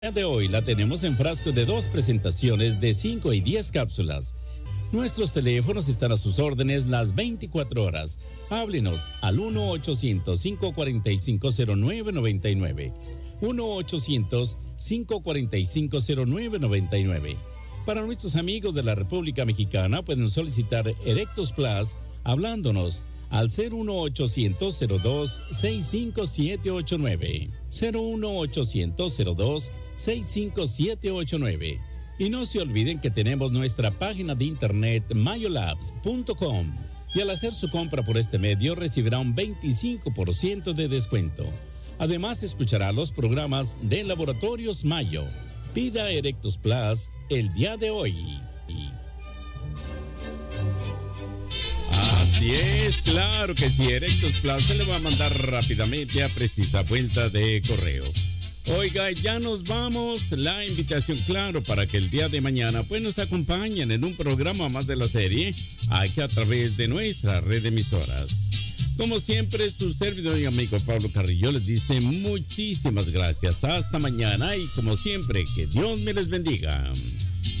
De hoy la tenemos en frascos de 2 presentaciones de 5 y 10 cápsulas. Nuestros teléfonos están a sus órdenes las 24 horas. Háblenos al 1-800-545-0999. 1-800-545-0999. Para nuestros amigos de la República Mexicana pueden solicitar Erectus Plus hablándonos al 01800-02-65789. 01800-02-65789. Y no se olviden que tenemos nuestra página de internet mayolabs.com. Y al hacer su compra por este medio recibirá un 25% de descuento. Además escuchará los programas de Laboratorios Mayo. Pida Erectus Plus el día de hoy. Así es, claro que sí, Erectus Plus se le va a mandar rápidamente a precisa vuelta de correo. Oiga, ya nos vamos, la invitación, claro, para que el día de mañana pues nos acompañen en un programa más de la serie, aquí a través de nuestra red de emisoras. Como siempre, su servidor y amigo Pablo Carrillo les dice muchísimas gracias, hasta mañana y como siempre, que Dios me les bendiga.